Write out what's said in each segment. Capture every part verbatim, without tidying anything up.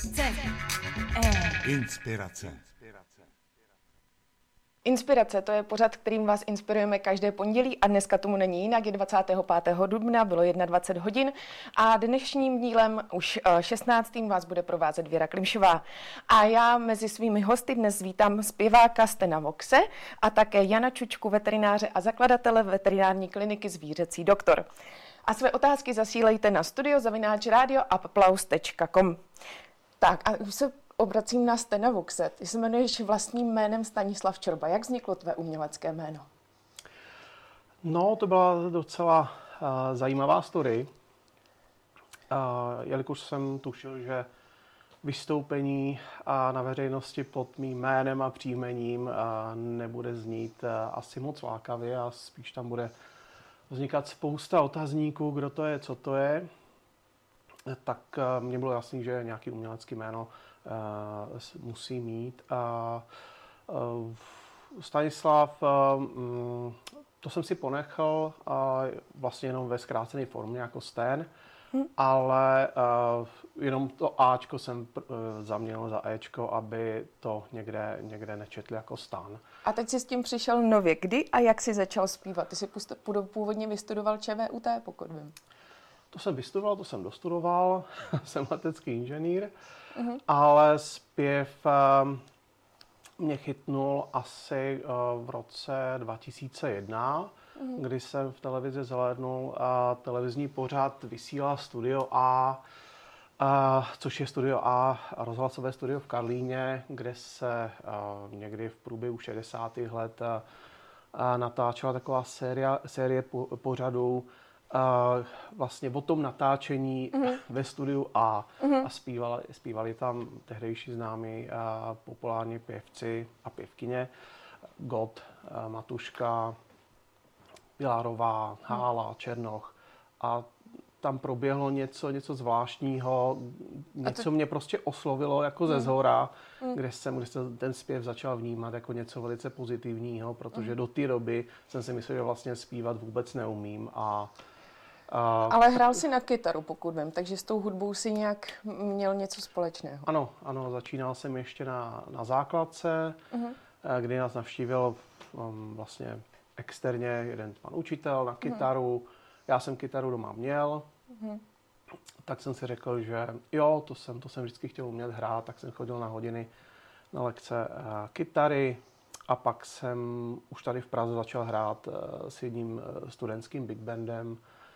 C. E. Inspirace. Inspirace, to je pořad, kterým vás inspirujeme každé pondělí a dneska tomu není jinak, je dvacátého pátého dubna, bylo dvacet jedna hodin a dnešním dílem už šestnáctým vás bude provázet Věra Klimšová. A já mezi svými hosty dnes vítám zpěváka Stena Voxe a také Jana Čučku, veterináře a zakladatele veterinární kliniky Zvířecí doktor. A své otázky zasílejte na studio zavináč radio applaus tečka com. Tak a už se obracím na Stena Voxe. Ty se jmenuješ vlastním jménem Stanislav Čorba. Jak vzniklo tvé umělecké jméno? No, to byla docela uh, zajímavá story. Uh, jelikož jsem tušil, že vystoupení uh, na veřejnosti pod mým jménem a příjmením uh, nebude znít uh, asi moc lákavě a spíš tam bude vznikat spousta otazníků, kdo to je, co to je, tak uh, mně bylo jasný, že nějaký umělecký jméno Uh, musí mít. A uh, Stanislav, uh, um, to jsem si ponechal uh, vlastně jenom ve zkrácené formě jako Stan, hmm. ale uh, jenom to Ačko jsem uh, zaměnil za Ečko, aby to někde, někde nečetli jako Stan. A teď jsi s tím přišel nově. Kdy a jak jsi začal zpívat? Ty jsi původně vystudoval ČVUT, pokud vím. To jsem vystudoval, to jsem dostudoval, jsem letecký inženýr, uh-huh. ale zpěv uh, mě chytnul asi uh, v roce dva tisíce jedna, uh-huh. kdy jsem v televizi zhlédnul a televizní pořad vysílal Studio A, uh, což je Studio A, rozhlasové studio v Karlíně, kde se uh, někdy v průběhu šedesátých let uh, natáčela taková série, série po, pořadů, Uh, vlastně o tom natáčení uh-huh. ve studiu A uh-huh. a zpívali, zpívali tam tehdejší známí uh, populární pěvci a pěvkyně God, uh, Matuška, Pilárová, Hála, Černoch a tam proběhlo něco, něco zvláštního, něco to... mě prostě oslovilo jako ze zhora, uh-huh. kde jsem, kde jsem ten zpěv začal vnímat jako něco velice pozitivního, protože uh-huh. do té doby jsem si myslel, že vlastně zpívat vůbec neumím a Uh, Ale hrál jsi na kytaru, pokud vím, takže s tou hudbou si nějak měl něco společného. Ano, ano, začínal jsem ještě na, na základce, uh-huh. kdy nás navštívil um, vlastně externě jeden pan učitel na kytaru. Uh-huh. Já jsem kytaru doma měl, uh-huh. tak jsem si řekl, že jo, to jsem, to jsem vždycky chtěl umět hrát, tak jsem chodil na hodiny na lekce uh, kytary a pak jsem už tady v Praze začal hrát uh, s jedním uh, studentským big bandem,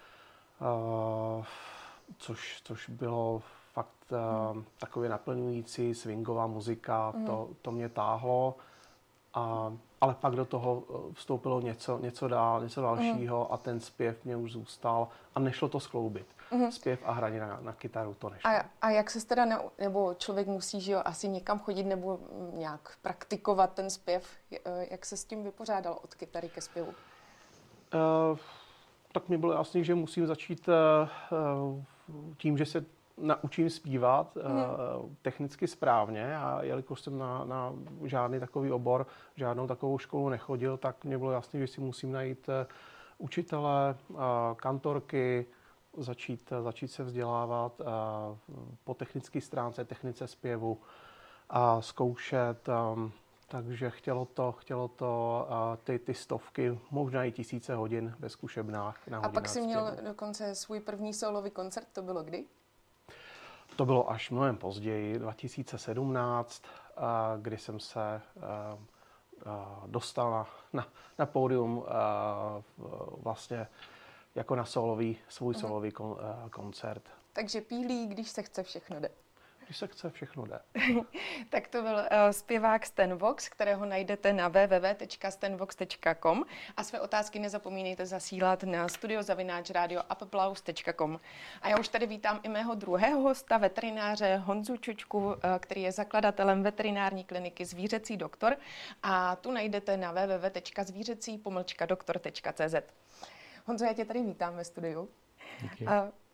Uh, což, což bylo fakt uh, takově naplňující swingová muzika, mm. to, to mě táhlo, a, ale pak do toho vstoupilo něco, něco, dál, něco dalšího mm. a ten zpěv mě už zůstal a nešlo to skloubit. Mm. Zpěv a hraní na, na kytaru to nešlo. A, a jak se teda, ne, nebo člověk musí, že jo, asi někam chodit nebo nějak praktikovat ten zpěv, jak se s tím vypořádal od kytary ke zpěvu? Uh, tak mi bylo jasný, že musím začít uh, tím, že se naučím zpívat uh, mm. technicky správně a jelikož jsem na, na žádný takový obor, žádnou takovou školu nechodil, tak mě bylo jasné, že si musím najít uh, učitele, uh, kantorky, začít, uh, začít se vzdělávat uh, po technické stránce, technice zpěvu a zkoušet. Um, Takže chtělo to, chtělo to uh, ty, ty stovky, možná i tisíce hodin ve zkušebnách. Na a pak jsi měl dokonce svůj první solový koncert, to bylo kdy? To bylo až mnohem později, dva tisíce sedmnáct, uh, kdy jsem se uh, uh, dostal na, na, na pódium uh, vlastně jako na solový, svůj uh-huh. solový kon, uh, koncert. Takže pílí, když se chce, všechno jde. Když se chce, všechno jde. Tak to byl uh, zpěvák Stan Vox, kterého najdete na w w w tečka stan vox tečka com a své otázky nezapomínejte zasílat na studio zavináč radio applaus tečka com. A já už tady vítám i mého druhého hosta, veterináře Honzu Čučku, uh, který je zakladatelem veterinární kliniky Zvířecí doktor a tu najdete na w w w tečka zvířecí pomlčka doktor tečka c z. Honzo, já tě tady vítám ve studiu. Díky. Uh,